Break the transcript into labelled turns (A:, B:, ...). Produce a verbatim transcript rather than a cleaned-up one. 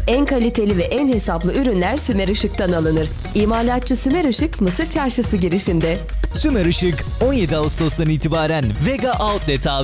A: En kaliteli ve en hesaplı ürünler Sümer Işık'tan alınır. İmalatçı Sümer Işık, Mısır Çarşısı girişinde.
B: Sümer Işık on yedi Ağustos'tan itibaren Vega Outlet A